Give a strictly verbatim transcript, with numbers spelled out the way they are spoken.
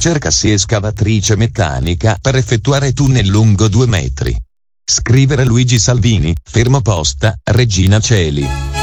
cercasi escavatrice meccanica per effettuare tunnel lungo due metri. Scrivere Luigi Salvini, fermo posta, Regina Coeli.